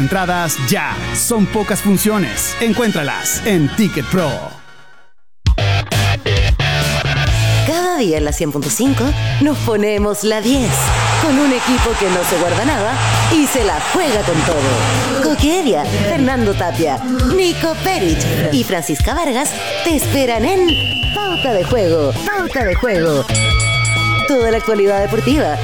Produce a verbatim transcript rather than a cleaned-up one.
Entradas ya. Son pocas funciones. Encuéntralas en Ticket Pro. Cada día en la cien punto cinco nos ponemos la diez. Con un equipo que no se guarda nada y se la juega con todo. Coque Evia, Fernando Tapia, Nico Perich y Francisca Vargas te esperan en Pauta de Juego. Pauta de Juego. Toda la actualidad deportiva